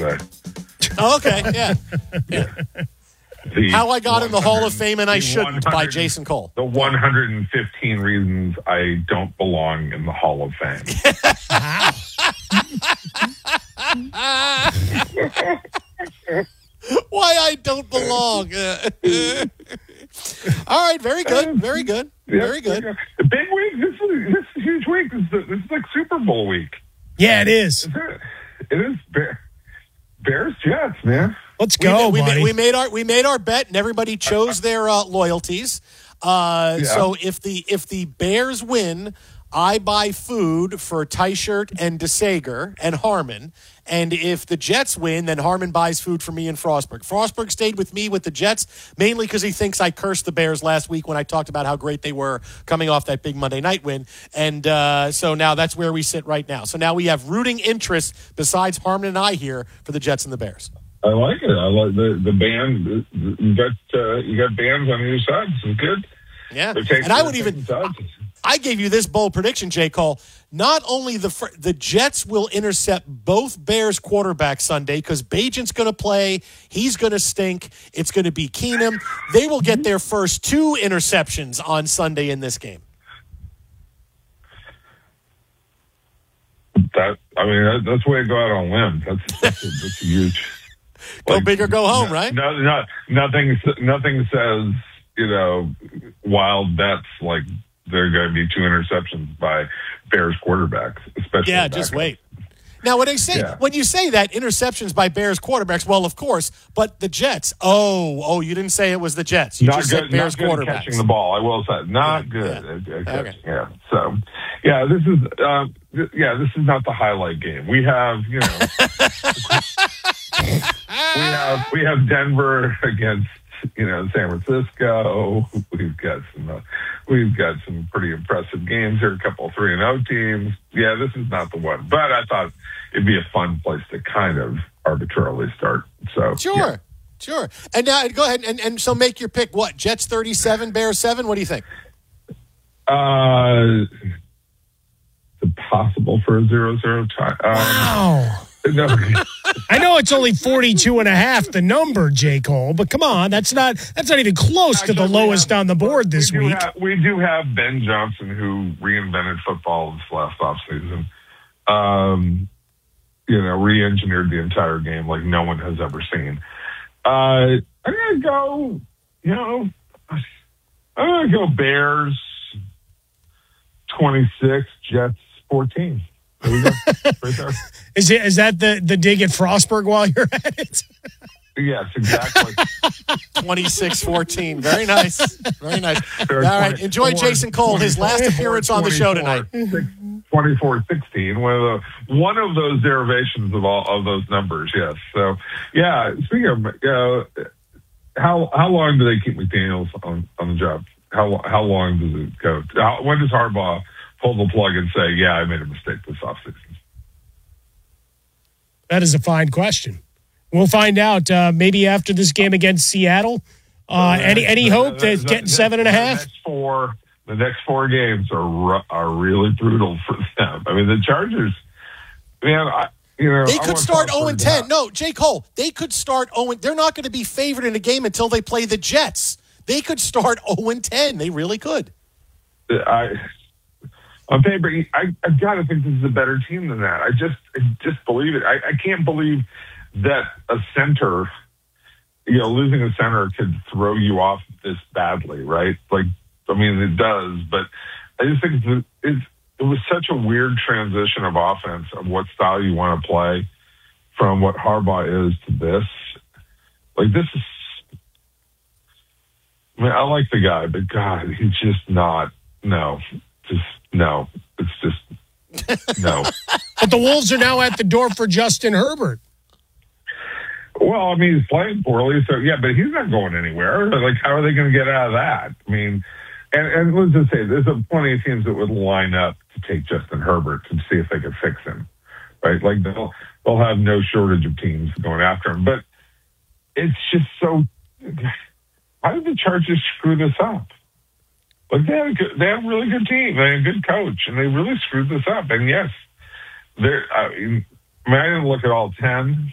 Oh, okay, yeah. How I Got in the Hall of Fame and I Shouldn't by Jason Cole. The 115 reasons I don't belong in the Hall of Fame. Why I don't belong. All right, very good. Very good. Very good. The big week. This is a huge week. This is like Super Bowl week. Yeah, it is. It is Bears Jets, man. Let's go, buddy. We made our bet, and everybody chose their loyalties. So if the Bears win, I buy food for Teichert and DeSager and Harmon. And if the Jets win, then Harmon buys food for me and Frostberg. Frostberg stayed with me with the Jets, mainly because he thinks I cursed the Bears last week when I talked about how great they were coming off that big Monday night win. And so now that's where we sit right now. So now we have rooting interest besides Harmon and I here for the Jets and the Bears. I like it. I like the band. You got bands on either side. This is good. Yeah, and I gave you this bold prediction, J. Cole. Not only the Jets will intercept both Bears quarterbacks Sunday because Bagent's going to play. He's going to stink. It's going to be Keenum. They will get their first 2 interceptions on Sunday in this game. That's the way to go out on a limb. That's a huge. Go big or go home, right? Nothing says, wild bets like there are going to be 2 interceptions by Bears quarterbacks, especially. Yeah, just wait. Now, when you say that, interceptions by Bears quarterbacks, well, of course, but the Jets. Oh, you didn't say it was the Jets. You just said Bears quarterbacks. Catching the ball, I will say, not good. Okay. Yeah. So, this is not the highlight game. We have, we have Denver against San Francisco. We've got some pretty impressive games here. A couple 3-0 teams. Yeah, this is not the one. But I thought it'd be a fun place to kind of arbitrarily start. So sure. And now go ahead and so make your pick. What, Jets 37, Bears 7? What do you think? Is it possible for a 0-0 tie? Wow. No. I know it's only 42.5, the number, J. Cole, but come on, that's not even close to the lowest on the board this week. We do have Ben Johnson, who reinvented football this last offseason. Re-engineered the entire game like no one has ever seen. I'm gonna go Bears 26, Jets 14. There we go. Right there. Is that the dig at Frostberg while you're at it? Yes, exactly. 26-14. Very nice. Very nice. All right. Enjoy Jason Cole, his last appearance on the show tonight. 24-16. One of those derivations of all of those numbers, yes. So, speaking of, how long do they keep McDaniels on the job? How long does it go? When does Harbaugh pull the plug and say, yeah, I made a mistake this offseason? That is a fine question. We'll find out maybe after this game against Seattle. Any hope that getting 7.5? The next 4 games are really brutal for them. I mean, the Chargers, man, they could start 0-10. No, J. Cole, they could start 0. They're not going to be favored in a game until they play the Jets. They could start 0-10. They really could. On paper, I've got to think this is a better team than that. I just believe it. I can't believe that a center, losing a center could throw you off this badly, right? It does, but I just think it was such a weird transition of offense of what style you want to play from what Harbaugh is to this. This is, I like the guy, but God, he's just not, no. It's just no. But the Wolves are now at the door for Justin Herbert. Well, he's playing poorly, so yeah, but he's not going anywhere. How are they going to get out of that? And let's just say there's plenty of teams that would line up to take Justin Herbert to see if they could fix him, right? They'll have no shortage of teams going after him, but it's just so. How did the Chargers screw this up? They have a really good team. They have a good coach, and they really screwed this up. And yes, I didn't look at all 10,